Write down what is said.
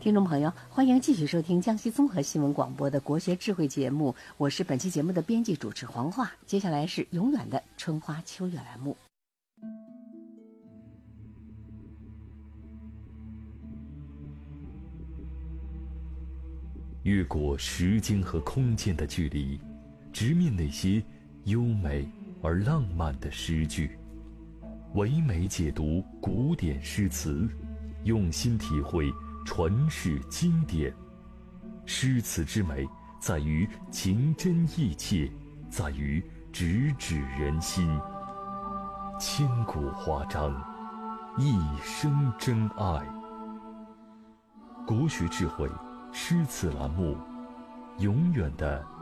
听众朋友，欢迎继续收听江西综合新闻广播的国学智慧节目，我是本期节目的编辑主持黄华。接下来是永远的春花秋月栏目。 越过时间和空间的距离，直面那些优美而浪漫的诗句，唯美解读古典诗词，用心体会传世经典。诗词之美，在于情真意切，在于直指人心。千古华章，一生真爱。国学智慧诗词栏目，永远的